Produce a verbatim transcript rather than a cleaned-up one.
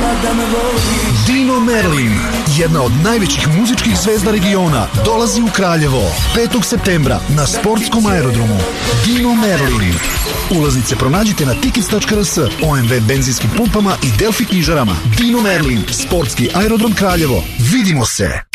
Dino Merlin, jedna od najvećih muzičkih zvezda regiona, dolazi u Kraljevo petog septembra na sportskom aerodromu. Dino Merlin. Ulaznice pronađite na tickets tačka r s, O M V benzinskim pumpama i Delfi knjižarama. Dino Merlin, sportski aerodrom Kraljevo. Vidimo se!